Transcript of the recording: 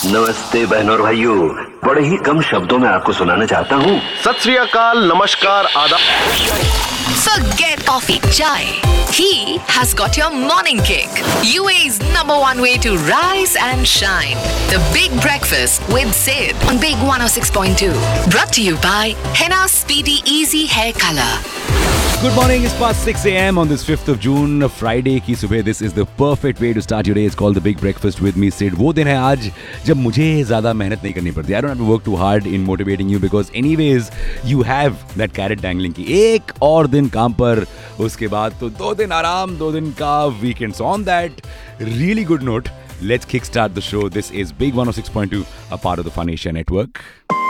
नमस्ते बहनों और भाइयों, बड़े ही कम शब्दों में आपको सुनाना चाहता हूँ। सत श्री अकाल, नमस्कार, आदाब। Forget coffee, chai. He has got your morning kick. UAE's number one way to rise and shine. The Big Breakfast with Sid on Big 106.2. Brought to you by Henna Speedy Easy Hair Color. Good morning. It's past 6 a.m. on this 5th of June, Friday की सुबह. This is the perfect way to start your day. It's called the Big Breakfast with me, Sid. वो दिन है आज जब मुझे ज़्यादा मेहनत नहीं करनी पड़ती. I don't have to work too hard in motivating you because anyways you have that carrot dangling की एक और दिन काम पर, उसके बाद तो 2 दिन आराम, 2 दिन का weekend. So on that really good note, let's kickstart the show. This is Big 106.2, a part of the Fun Asia Network.